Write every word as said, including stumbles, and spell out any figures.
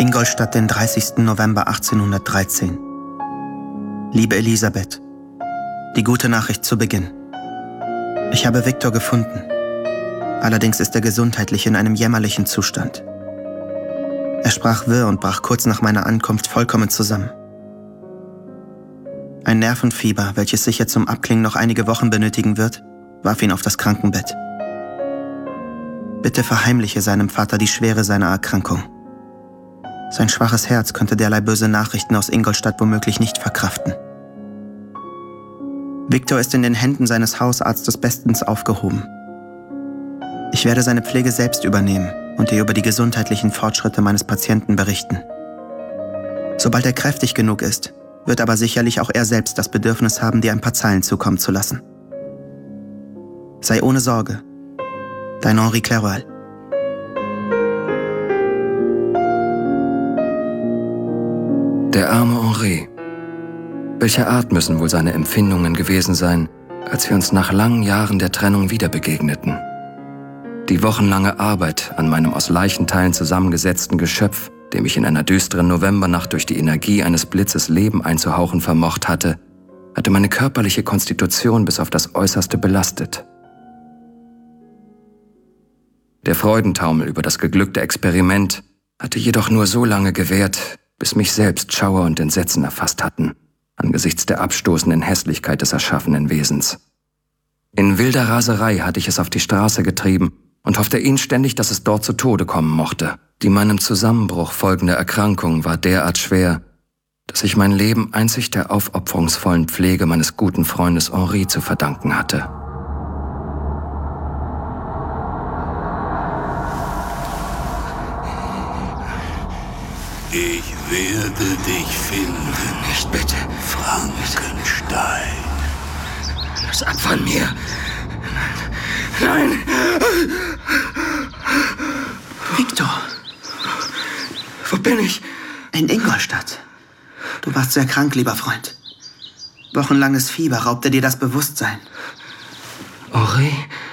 Ingolstadt, den dreißigsten November achtzehnhundertdreizehn. Liebe Elisabeth, die gute Nachricht zu Beginn. Ich habe Viktor gefunden. Allerdings ist er gesundheitlich in einem jämmerlichen Zustand. Er sprach wirr und brach kurz nach meiner Ankunft vollkommen zusammen. Ein Nervenfieber, welches sicher zum Abklingen noch einige Wochen benötigen wird, warf ihn auf das Krankenbett. Bitte verheimliche seinem Vater die Schwere seiner Erkrankung. Sein schwaches Herz könnte derlei böse Nachrichten aus Ingolstadt womöglich nicht verkraften. Viktor ist in den Händen seines Hausarztes bestens aufgehoben. Ich werde seine Pflege selbst übernehmen und dir über die gesundheitlichen Fortschritte meines Patienten berichten. Sobald er kräftig genug ist, wird aber sicherlich auch er selbst das Bedürfnis haben, dir ein paar Zeilen zukommen zu lassen. Sei ohne Sorge. Dein Henri Clerval. Der arme Henri. Welcher Art müssen wohl seine Empfindungen gewesen sein, als wir uns nach langen Jahren der Trennung wieder begegneten? Die wochenlange Arbeit an meinem aus Leichenteilen zusammengesetzten Geschöpf, dem ich in einer düsteren Novembernacht durch die Energie eines Blitzes Leben einzuhauchen vermocht hatte, hatte meine körperliche Konstitution bis auf das Äußerste belastet. Der Freudentaumel über das geglückte Experiment hatte jedoch nur so lange gewährt, bis mich selbst Schauer und Entsetzen erfasst hatten, angesichts der abstoßenden Hässlichkeit des erschaffenen Wesens. In wilder Raserei hatte ich es auf die Straße getrieben und hoffte inständig, dass es dort zu Tode kommen mochte. Die meinem Zusammenbruch folgende Erkrankung war derart schwer, dass ich mein Leben einzig der aufopferungsvollen Pflege meines guten Freundes Henri zu verdanken hatte. Ich werde dich finden. Nicht bitte. Frankenstein. Lass ab von mir. Nein. Viktor. Wo bin ich? In Ingolstadt. Du warst sehr krank, lieber Freund. Wochenlanges Fieber raubte dir das Bewusstsein. Henri?